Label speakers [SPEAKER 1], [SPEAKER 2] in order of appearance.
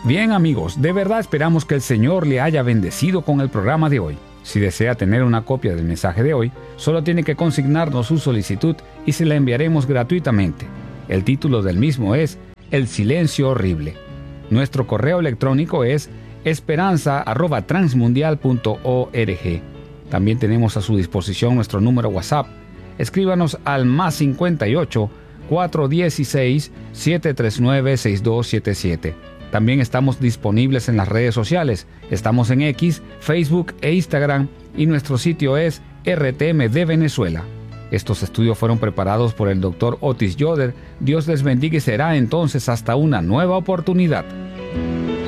[SPEAKER 1] Bien amigos, de verdad esperamos que el Señor le haya bendecido con el programa de hoy. Si desea tener una copia del mensaje de hoy, solo tiene que consignarnos su solicitud y se la enviaremos gratuitamente. El título del mismo es El silencio horrible. Nuestro correo electrónico es esperanza@transmundial.org. También tenemos a su disposición nuestro número WhatsApp. Escríbanos al +58 416 739 6277. También estamos disponibles en las redes sociales. Estamos en X, Facebook e Instagram y nuestro sitio es RTM de Venezuela. Estos estudios fueron preparados por el Dr. Otis Yoder. Dios les bendiga y será entonces hasta una nueva oportunidad.